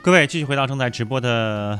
各位继续回到正在直播的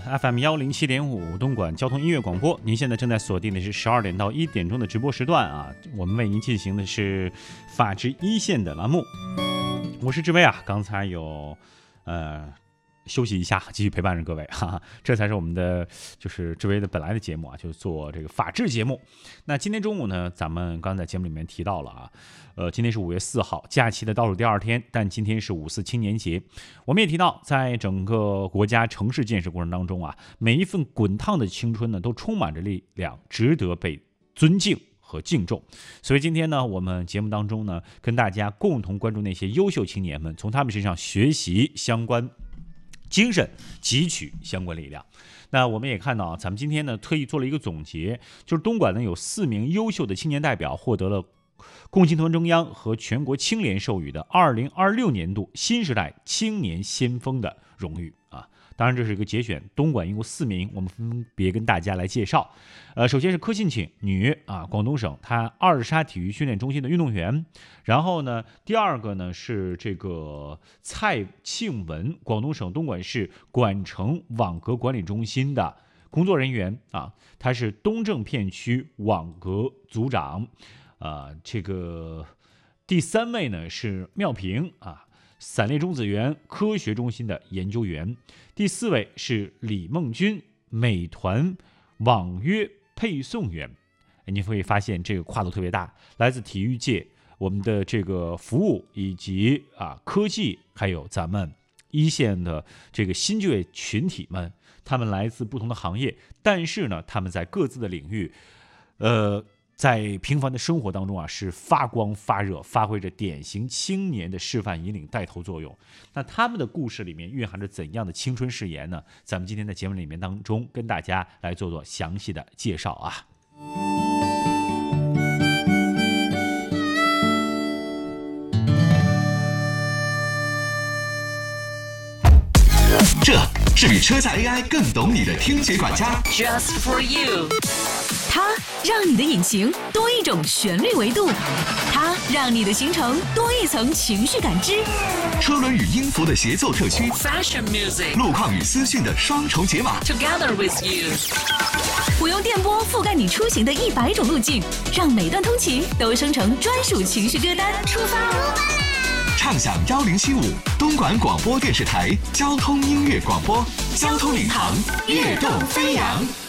FM107.5 东莞交通音乐广播，您现在正在锁定的是12点到1点钟的直播时段啊，我们为您进行的是法治一线的栏目，我是志威啊，刚才有休息一下，继续陪伴着各位哈，这才是我们的就是志威的本来的节目啊，就做这个法治节目。那今天中午呢，咱们刚才节目里面提到了啊，今天是5月4号，假期的倒数第2天，但今天是5·4青年节。我们也提到，在整个国家城市建设过程当中啊，每一份滚烫的青春呢，都充满着力量，值得被尊敬和敬重。所以今天呢，我们节目当中呢，跟大家共同关注那些优秀青年们，从他们身上学习相关精神，汲取相关力量。那我们也看到啊，咱们今天呢特意做了一个总结，就是东莞呢有4名优秀的青年代表获得了共青团中央和全国青联授予的2026年度新时代青年先锋的荣誉啊。当然这是一个节选，东莞一共4名，我们分别跟大家来介绍。首先是柯信庆，女啊，广东省她二沙体育训练中心的运动员。然后呢，第二个呢是这个蔡庆文，广东省东莞市莞城网格管理中心的工作人员啊，他是东正片区网格组长。这个第3位呢是妙平啊，散裂中子源科学中心的研究员。第4位是李梦军，美团网约配送员。你会发现这个跨度特别大，来自体育界、我们的这个服务以及科技，还有咱们一线的这个新就业群体们，他们来自不同的行业，但是呢，他们在各自的领域，在平凡的生活当中啊，是发光发热，发挥着典型青年的示范引领带头作用。那他们的故事里面蕴含着怎样的青春誓言呢？咱们今天的节目里面当中跟大家来做详细的介绍啊。 这是比车载 AI 更懂你的听觉管家 ，Just for you。 它让你的引擎多一种旋律维度，它让你的行程多一层情绪感知。 车轮与音符的协奏特区 ，Fashion music， 路况与资讯的双重解码 ，Together with you。 我用电波覆盖你出行的100种路径，让每段通勤都生成专属情绪歌单。出发啦！ 畅享1075东莞广播电视台交通音乐广播，交通领航，跃动飞扬。